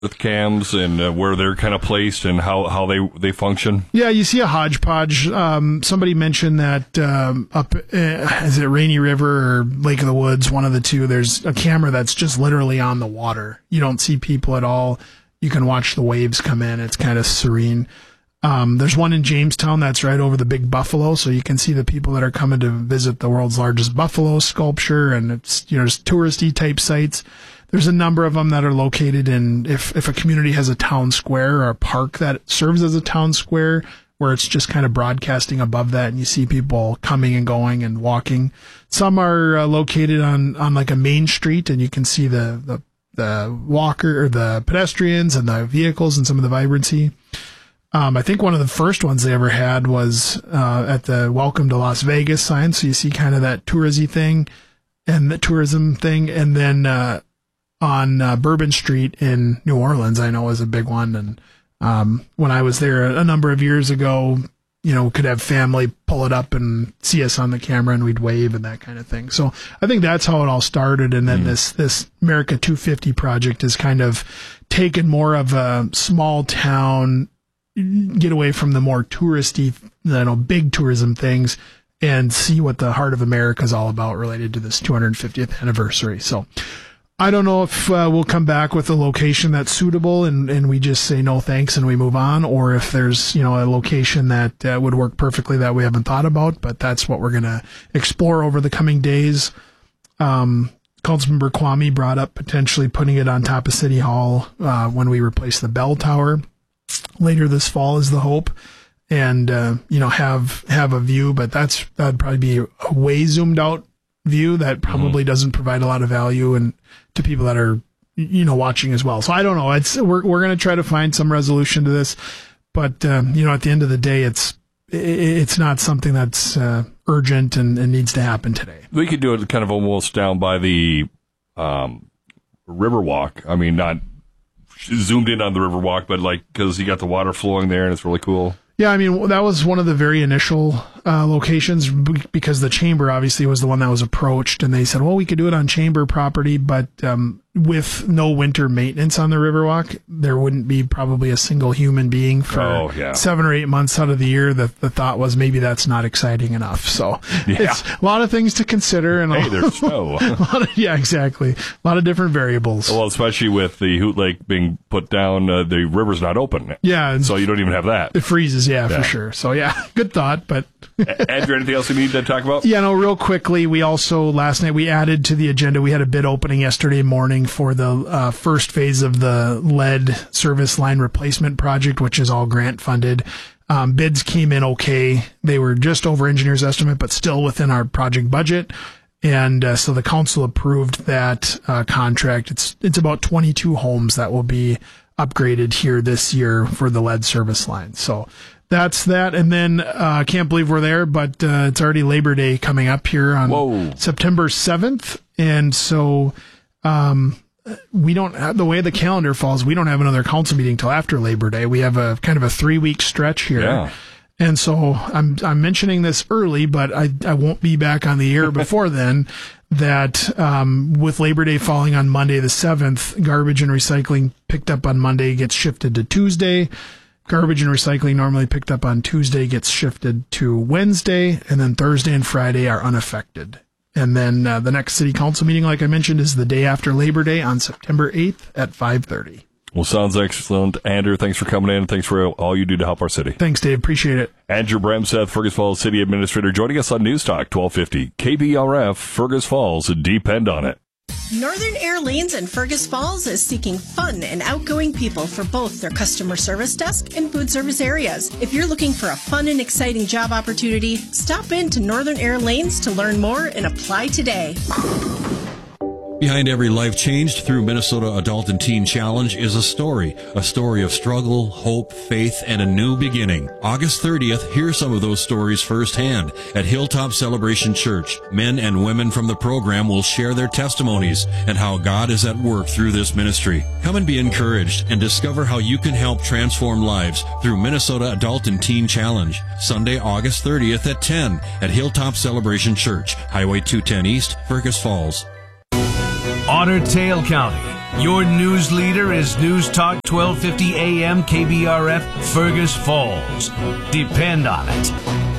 earth cams and where they're kind of placed and how they function? Yeah, you see a hodgepodge. Somebody mentioned that up, is it Rainy River or Lake of the Woods, one of the two, there's a camera that's just literally on the water. You don't see people at all. You can watch the waves come in. It's kind of serene. There's one in Jamestown that's right over the big buffalo, so you can see the people that are coming to visit the world's largest buffalo sculpture, and it's, just touristy type sites. There's a number of them that are located in, if a community has a town square or a park that serves as a town square, where it's just kind of broadcasting above that, and you see people coming and going and walking. Some are located on like a main street, and you can see the walker or the pedestrians and the vehicles and some of the vibrancy. I think one of the first ones they ever had was at the Welcome to Las Vegas sign, so you see kind of that touristy thing and the tourism thing, and then on Bourbon Street in New Orleans, I know is a big one. And when I was there a number of years ago, could have family pull it up and see us on the camera, and we'd wave and that kind of thing. So I think that's how it all started. And then this America 250 project has kind of taken more of a small town, get away from the more touristy, big tourism things, and see what the heart of America is all about related to this 250th anniversary. So I don't know if we'll come back with a location that's suitable and we just say no thanks and we move on, or if there's, a location that would work perfectly that we haven't thought about, but that's what we're going to explore over the coming days. Councilmember Kwame brought up potentially putting it on top of City Hall when we replace the bell tower later this fall is the hope, and have a view, but that'd probably be a way zoomed out view that probably doesn't provide a lot of value and to people that are watching as well. So I don't know. We're going to try to find some resolution to this, but at the end of the day, it's not something that's urgent and needs to happen today. We could do it kind of almost down by the Riverwalk. I mean, not zoomed in on the Riverwalk, but because you got the water flowing there and it's really cool. Yeah, I mean, that was one of the very initial locations, because the chamber obviously was the one that was approached, and they said, well, we could do it on chamber property, but with no winter maintenance on the Riverwalk, there wouldn't be probably a single human being for 7 or 8 months out of the year. The thought was maybe that's not exciting enough. So it's a lot of things to consider. And there's snow. Exactly. A lot of different variables. Well, especially with the Hoot Lake being put down, the river's not open. Yeah. So you don't even have that. It freezes, for sure. So, good thought. But Andrew, anything else you need to talk about? Yeah, no, real quickly, we also, last night, we added to the agenda, we had a bid opening yesterday morning for the first phase of the lead service line replacement project, which is all grant funded. Bids came in okay. They were just over engineer's estimate, but still within our project budget. And so the council approved that contract. It's about 22 homes that will be upgraded here this year for the lead service line. So that's that. And then I can't believe we're there, but it's already Labor Day coming up here on September 7th. And so we don't have, the way the calendar falls, we don't have another council meeting till after Labor Day. We have a kind of a 3-week stretch here. Yeah. And so I'm mentioning this early, but I won't be back on the air before then, that with Labor Day falling on Monday the 7th, garbage and recycling picked up on Monday gets shifted to Tuesday. Garbage and recycling normally picked up on Tuesday gets shifted to Wednesday, and then Thursday and Friday are unaffected. And then the next city council meeting, like I mentioned, is the day after Labor Day on September 8th at 5:30. Well, sounds excellent. Andrew, thanks for coming in. Thanks for all you do to help our city. Thanks, Dave. Appreciate it. Andrew Bremseth, Fergus Falls City Administrator, joining us on News Talk 1250. KBRF, Fergus Falls. Depend on it. Northern Air Lanes in Fergus Falls is seeking fun and outgoing people for both their customer service desk and food service areas. If you're looking for a fun and exciting job opportunity, stop in to Northern Air Lanes to learn more and apply today. Behind every life changed through Minnesota Adult and Teen Challenge is a story of struggle, hope, faith, and a new beginning. August 30th, hear some of those stories firsthand. At Hilltop Celebration Church, men and women from the program will share their testimonies and how God is at work through this ministry. Come and be encouraged and discover how you can help transform lives through Minnesota Adult and Teen Challenge. Sunday, August 30th at 10 at Hilltop Celebration Church, Highway 210 East, Fergus Falls. Otter Tail County, Your news leader is News Talk 1250 AM KBRF Fergus Falls. Depend on it.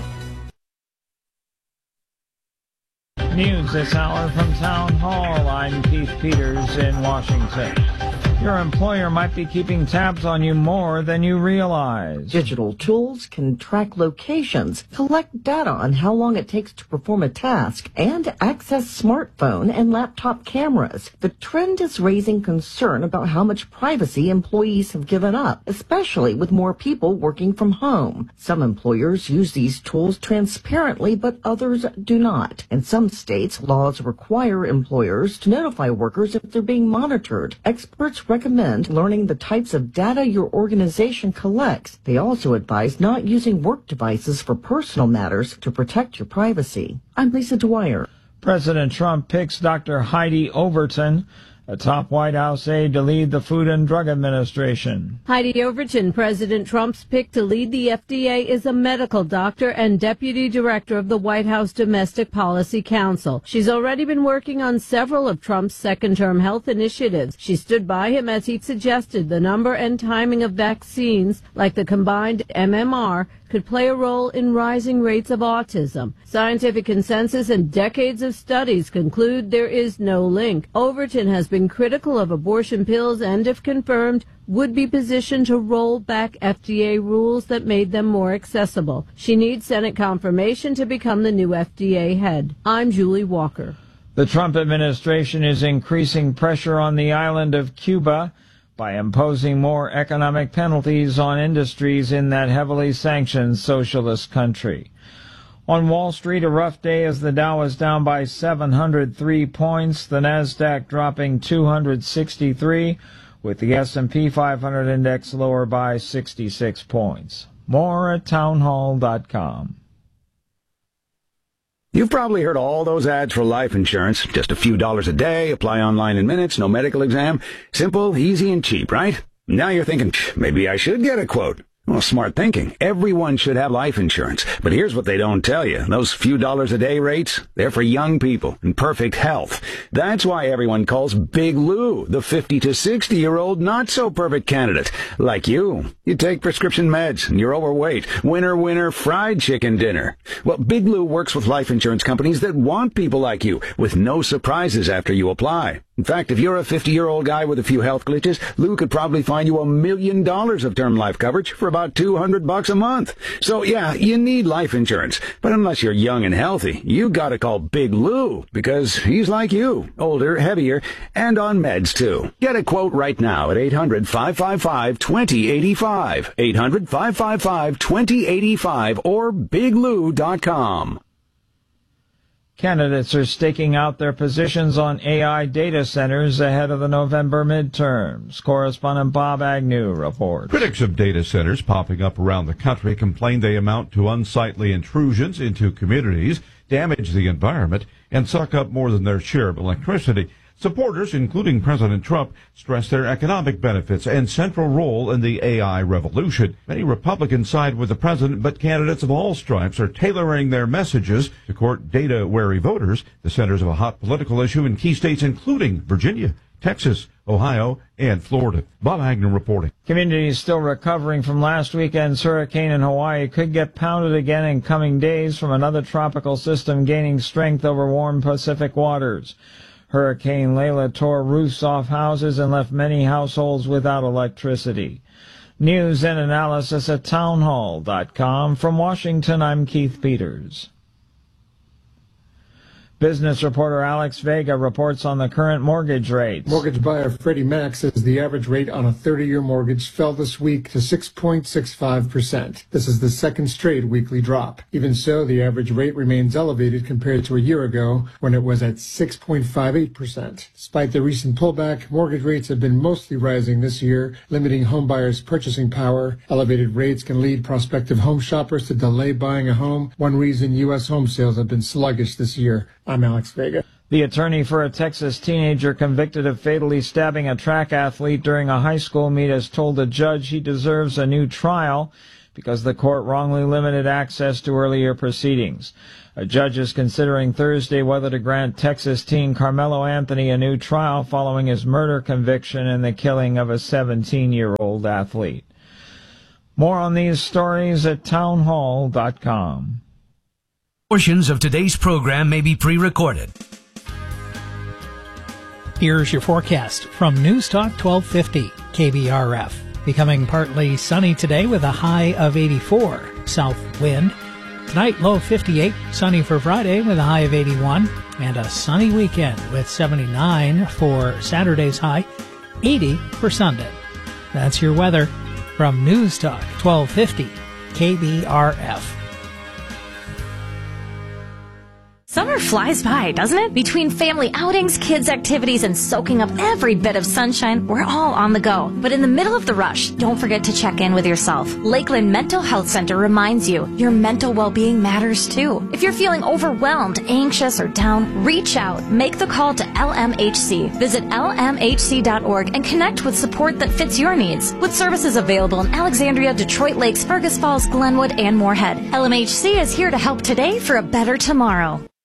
News this hour from Town Hall. I'm Keith Peters in Washington. Your employer might be keeping tabs on you more than you realize. Digital tools can track locations, collect data on how long it takes to perform a task, and access smartphone and laptop cameras. The trend is raising concern about how much privacy employees have given up, especially with more people working from home. Some employers use these tools transparently, but others do not. In some states, laws require employers to notify workers if they're being monitored. Experts recommend learning the types of data your organization collects. They also advise not using work devices for personal matters to protect your privacy. I'm Lisa Dwyer. President Trump picks Dr. Heidi Overton, a top White House aide, to lead the Food and Drug Administration. Heidi Overton, President Trump's pick to lead the FDA, is a medical doctor and deputy director of the White House Domestic Policy Council. She's already been working on several of Trump's second-term health initiatives. She stood by him as he suggested the number and timing of vaccines, like the combined MMR, could play a role in rising rates of autism. Scientific consensus and decades of studies conclude there is no link. Overton has been critical of abortion pills and, if confirmed, would be positioned to roll back FDA rules that made them more accessible. She needs Senate confirmation to become the new FDA head. I'm Julie Walker. The Trump administration is increasing pressure on the island of Cuba by imposing more economic penalties on industries in that heavily sanctioned socialist country. On Wall Street, a rough day as the Dow is down by 703 points, the Nasdaq dropping 263, with the S&P 500 index lower by 66 points. More at townhall.com. You've probably heard all those ads for life insurance. Just a few dollars a day, apply online in minutes, no medical exam. Simple, easy, and cheap, right? Now you're thinking, maybe I should get a quote. Well, smart thinking. Everyone should have life insurance. But here's what they don't tell you. Those few dollars a day rates, they're for young people in perfect health. That's why everyone calls Big Lou the 50 to 60-year-old not-so-perfect candidate. Like you. You take prescription meds and you're overweight. Winner, fried chicken dinner. Well, Big Lou works with life insurance companies that want people like you, with no surprises after you apply. In fact, if you're a 50-year-old guy with a few health glitches, Lou could probably find you $1 million of term life coverage for about $200 a month. So yeah, you need life insurance. But unless you're young and healthy, you gotta call Big Lou, because he's like you, older, heavier, and on meds too. Get a quote right now at 800-555-2085, 800-555-2085, or biglou.com. Candidates are staking out their positions on AI data centers ahead of the November midterms. Correspondent Bob Agnew reports. Critics of data centers popping up around the country complain they amount to unsightly intrusions into communities, damage the environment, and suck up more than their share of electricity. Supporters, including President Trump, stress their economic benefits and central role in the AI revolution. Many Republicans side with the president, but candidates of all stripes are tailoring their messages to court data-wary voters, the centers of a hot political issue in key states including Virginia, Texas, Ohio, and Florida. Bob Agnew reporting. Communities still recovering from last weekend's hurricane in Hawaii could get pounded again in coming days from another tropical system gaining strength over warm Pacific waters. Hurricane Layla tore roofs off houses and left many households without electricity. News and analysis at townhall.com. From Washington, I'm Keith Peters. Business reporter Alex Vega reports on the current mortgage rates. Mortgage buyer Freddie Mac says the average rate on a 30-year mortgage fell this week to 6.65%. This is the second straight weekly drop. Even so, the average rate remains elevated compared to a year ago when it was at 6.58%. Despite the recent pullback, mortgage rates have been mostly rising this year, limiting homebuyers' purchasing power. Elevated rates can lead prospective home shoppers to delay buying a home. One reason U.S. home sales have been sluggish this year. I'm Alex Vega. The attorney for a Texas teenager convicted of fatally stabbing a track athlete during a high school meet has told the judge he deserves a new trial. because the court wrongly limited access to earlier proceedings. A judge is considering Thursday whether to grant Texas teen Carmelo Anthony a new trial following his murder conviction and the killing of a 17-year-old athlete. More on these stories at townhall.com. Portions of today's program may be pre-recorded. Here's your forecast from News Talk 1250 KBRF. Becoming partly sunny today with a high of 84. South wind. Tonight, low 58. Sunny for Friday with a high of 81. And a sunny weekend with 79 for Saturday's high. 80 for Sunday. That's your weather from News Talk 1250 KBRF. Summer flies by, doesn't it? Between family outings, kids' activities, and soaking up every bit of sunshine, we're all on the go. But in the middle of the rush, don't forget to check in with yourself. Lakeland Mental Health Center reminds you, your mental well-being matters too. If you're feeling overwhelmed, anxious, or down, reach out. Make the call to LMHC. Visit lmhc.org and connect with support that fits your needs. With services available in Alexandria, Detroit Lakes, Fergus Falls, Glenwood, and Moorhead, LMHC is here to help today for a better tomorrow.